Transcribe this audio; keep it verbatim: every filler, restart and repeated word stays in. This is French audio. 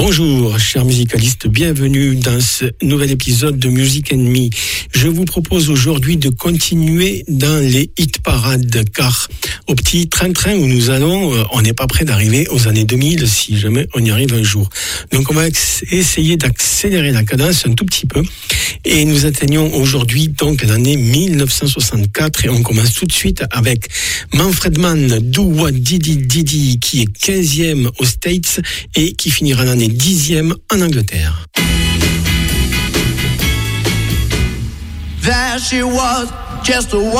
Bonjour, chers musicalistes, bienvenue dans ce nouvel épisode de Music and Me. Je vous propose aujourd'hui de continuer dans les hit parades, car au petit train-train où nous allons, on n'est pas près d'arriver aux années deux mille, si jamais on y arrive un jour. Donc on va essayer d'accélérer la cadence un tout petit peu, et nous atteignons aujourd'hui donc l'année mille neuf cent soixante-quatre, et on commence tout de suite avec Manfred Mann, Do What Diddy Diddy, qui est quinzième aux States et qui finira l'année dixième en Angleterre. There she was, just a